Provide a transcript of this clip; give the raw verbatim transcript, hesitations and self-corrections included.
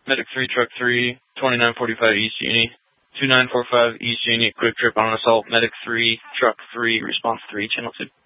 Medic three, Truck three, twenty-nine forty-five East Uni. two nine four five East Uni, quick trip on an assault. Medic three, Truck three, response three, channel two.